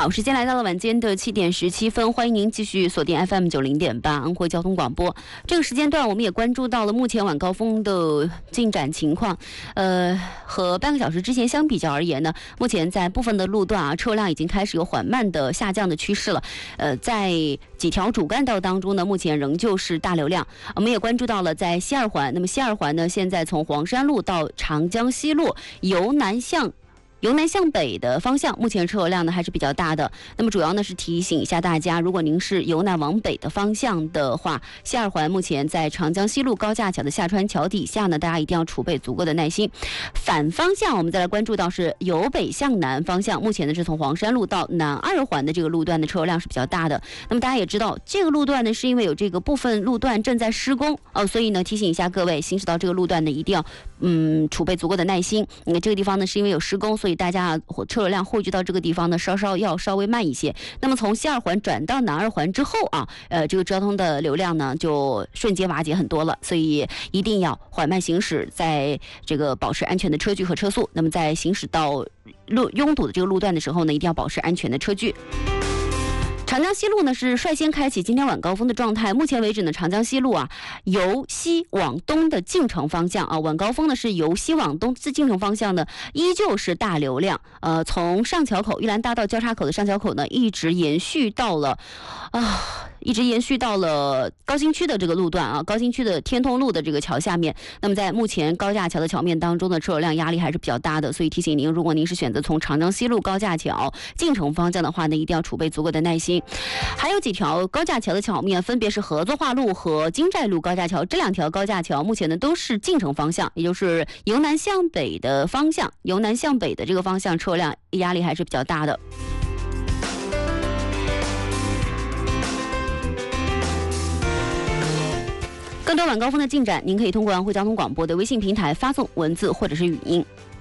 好，时间来到了晚间的7点17分，欢迎您继续锁定 FM90.8安徽交通广播。这个时间段我们也关注到了目前晚高峰的进展情况。和半个小时之前相比较而言呢，目前在部分的路段啊，车辆已经开始有缓慢的下降的趋势了。在几条主干道当中呢，目前仍旧是大流量。我们也关注到了在西二环，那么西二环呢，现在从黄山路到长江西路由南向北的方向，目前车流量呢还是比较大的。那么主要呢是提醒一下大家，如果您是由南往北的方向的话，西二环目前在长江西路高架桥的下穿桥底下呢，大家一定要储备足够的耐心。反方向我们再来关注到是由北向南方向，目前呢是从黄山路到南二环的这个路段的车流量是比较大的。那么大家也知道，这个路段呢是因为有这个部分路段正在施工所以呢提醒一下各位，行驶到这个路段呢一定要储备足够的耐心。这个地方呢是因为有施工，所以大家车流量汇聚到这个地方呢稍微慢一些。那么从西二环转到南二环之后这个交通的流量呢就瞬间瓦解很多了，所以一定要缓慢行驶，在这个保持安全的车距和车速。那么在行驶到拥堵的这个路段的时候呢，一定要保持安全的车距。长江西路呢是率先开启今天晚高峰的状态。目前为止呢，长江西路由西往东的进城方向晚高峰呢是由西往东自进城方向呢依旧是大流量。从上桥口玉兰大道交叉口的上桥口呢，一直延续到了高新区的这个路段高新区的天通路的这个桥下面。那么在目前高架桥的桥面当中的车流量压力还是比较大的，所以提醒您，如果您是选择从长江西路高架桥进城方向的话呢，一定要储备足够的耐心。还有几条高架桥的桥面，分别是合作化路和金寨路高架桥，这两条高架桥目前呢都是进城方向，也就是由南向北的方向，由南向北的这个方向车辆压力还是比较大的。更多晚高峰的进展，您可以通过安徽交通广播的微信平台发送文字或者是语音。